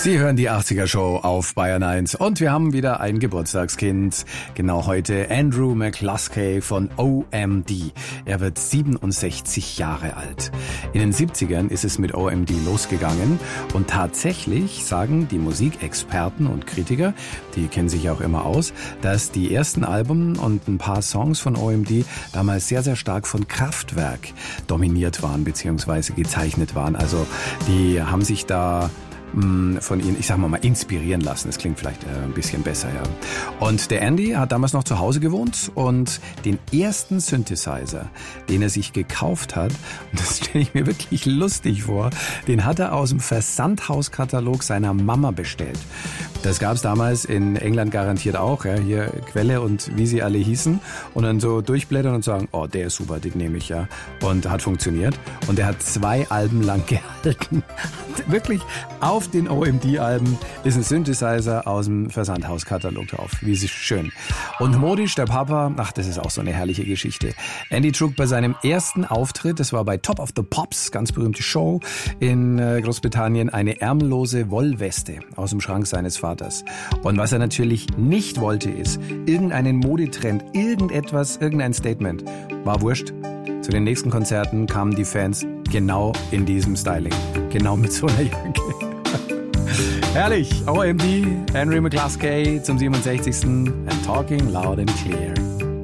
Sie hören die 80er Show auf Bayern 1 und wir haben wieder ein Geburtstagskind. Genau heute Andrew McCluskey von OMD. Er wird 67 Jahre alt. In den 70ern ist es mit OMD losgegangen und tatsächlich sagen die Musikexperten und Kritiker, die kennen sich auch immer aus, dass die ersten Alben und ein paar Songs von OMD damals sehr, sehr stark von Kraftwerk dominiert waren bzw. gezeichnet waren. Also die haben sich da von ihnen, ich sag mal, inspirieren lassen. Das klingt vielleicht ein bisschen besser, ja. Und der Andy hat damals noch zu Hause gewohnt und den ersten Synthesizer, den er sich gekauft hat, und das stelle ich mir wirklich lustig vor, den hat er aus dem Versandhauskatalog seiner Mama bestellt. Das gab es damals in England garantiert auch, ja, hier Quelle und wie sie alle hießen, und dann so durchblättern und sagen, oh, der ist super, den nehme ich, ja. Und hat funktioniert. Und der hat 2 Alben lang gehalten. Wirklich auf den OMD-Alben ist ein Synthesizer aus dem Versandhauskatalog drauf. Wie ist es schön. Und modisch, der Papa, ach, das ist auch so eine herrliche Geschichte. Andy trug bei seinem ersten Auftritt, das war bei Top of the Pops, ganz berühmte Show in Großbritannien, eine ärmellose Wollweste aus dem Schrank seines Vaters. Und was er natürlich nicht wollte, ist irgendeinen Modetrend, irgendein Statement. War wurscht. Zu den nächsten Konzerten kamen die Fans genau in diesem Styling. Genau mit so einer Jacke. Herrlich. OMD, Andrew McCluskey zum 67. And talking loud and clear.